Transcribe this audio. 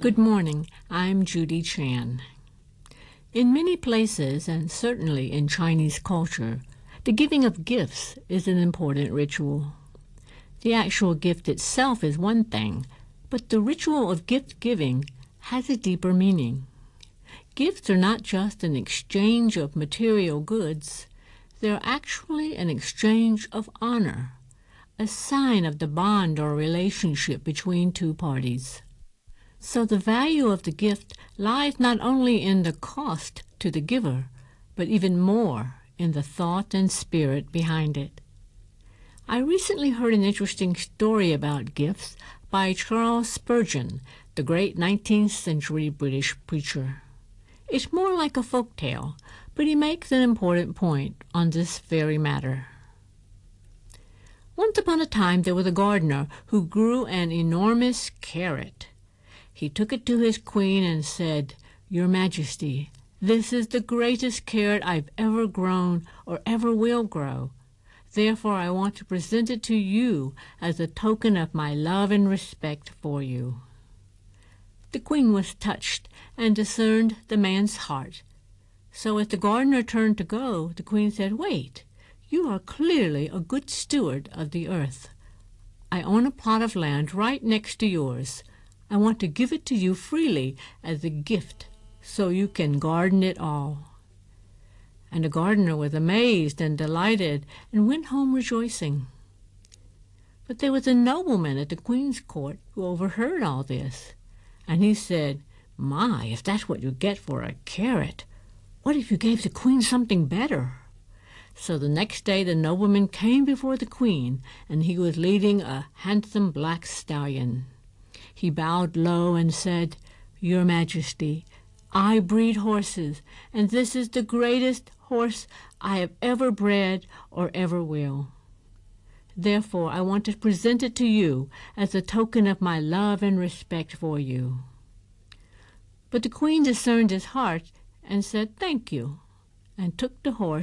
Good morning. I'm Judy Chan. In many places, and certainly in Chinese culture, the giving of gifts is an important ritual. The actual gift itself is one thing, but the ritual of gift giving has a deeper meaning. Gifts are not just an exchange of material goods, they're actually an exchange of honor, a sign of the bond or relationship between two parties. So the value of the gift lies not only in the cost to the giver, but even more in the thought and spirit behind it. I recently heard an interesting story about gifts by Charles Spurgeon, the great 19th century British preacher. It's more like a folk tale, but he makes an important point on this very matter. Once upon a time there was a gardener who grew an enormous carrot. He took it to his queen and said, "Your Majesty, this is the greatest carrot I've ever grown or ever will grow. Therefore I want to present it to you as a token of my love and respect for you." The queen was touched and discerned the man's heart. So as the gardener turned to go, the queen said, "Wait, you are clearly a good steward of the earth. I own a plot of land right next to yours. I want to give it to you freely as a gift so you can garden it all." And the gardener was amazed and delighted and went home rejoicing. But there was a nobleman at the queen's court who overheard all this, and he said, "My, if that's what you get for a carrot, what if you gave the queen something better?" So the next day the nobleman came before the queen, and he was leading a handsome black stallion. He bowed low and said, "Your Majesty, I breed horses, and this is the greatest horse I have ever bred or ever will. Therefore, I want to present it to you as a token of my love and respect for you." But the queen discerned his heart and said, "Thank you," and took the horse